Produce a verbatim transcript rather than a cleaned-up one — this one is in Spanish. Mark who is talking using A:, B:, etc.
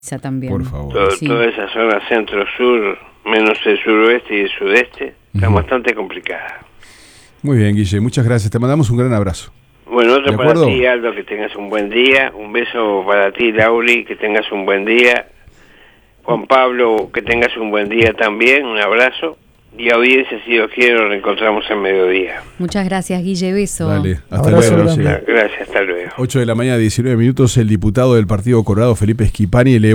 A: También.
B: Por favor.
C: Todo,
A: Sí.
C: Toda esa zona centro-sur, menos el suroeste y el sudeste, está
B: Ujú.
C: bastante complicada.
B: Muy bien, Guille, muchas gracias. Te mandamos un gran abrazo.
C: Bueno, otro
B: ¿De
C: para
B: acuerdo?
C: ti, Aldo, que tengas un buen día. Un beso para ti, Lauri, que tengas un buen día. Juan Pablo, que tengas un buen día también. Un abrazo. Y audiencia, si Dios quiere, nos reencontramos en mediodía.
A: Muchas gracias, Guille. Beso.
B: Dale, hasta
D: Abrazo
B: luego.
D: grande.
B: Sí.
C: Gracias, hasta luego.
B: ocho de la mañana, diecinueve minutos. El diputado del Partido Colorado, Felipe Schipani, le